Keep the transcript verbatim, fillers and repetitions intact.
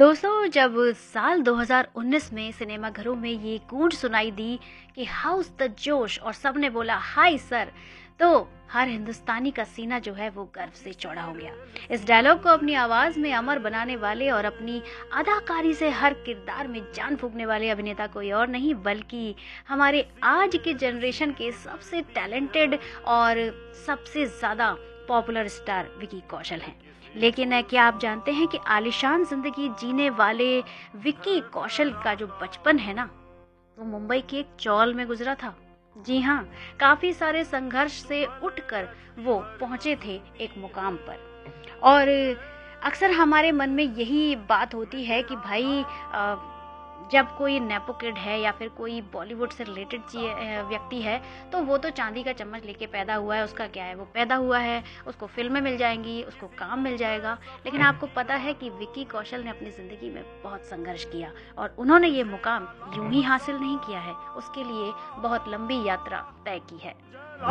दोस्तों, जब साल दो हज़ार उन्नीस में सिनेमाघरों में ये गूंज सुनाई दी कि हाउस द जोश और सबने बोला हाय सर, तो हर हिंदुस्तानी का सीना जो है वो गर्व से चौड़ा हो गया। इस डायलॉग को अपनी आवाज में अमर बनाने वाले और अपनी अदाकारी से हर किरदार में जान फूंकने वाले अभिनेता कोई और नहीं बल्कि हमारे आज के जनरेशन के सबसे टैलेंटेड और सबसे ज्यादा पॉपुलर स्टार विकी कौशल हैं। लेकिन क्या आप जानते हैं कि आलीशान जिंदगी जीने वाले विक्की कौशल का जो बचपन है ना, वो मुंबई के एक चौल में गुजरा था। जी हाँ, काफी सारे संघर्ष से उठकर वो पहुंचे थे एक मुकाम पर। और अक्सर हमारे मन में यही बात होती है कि भाई आ, जब कोई नेपो किड है या फिर कोई बॉलीवुड से रिलेटेड व्यक्ति है तो वो तो चांदी का चम्मच लेके पैदा हुआ है। उसका क्या है, वो पैदा हुआ है, उसको फिल्में मिल जाएंगी, उसको काम मिल जाएगा। लेकिन आपको पता है कि विक्की कौशल ने अपनी ज़िंदगी में बहुत संघर्ष किया और उन्होंने ये मुकाम यूं ही हासिल नहीं किया है, उसके लिए बहुत लंबी यात्रा तय की है।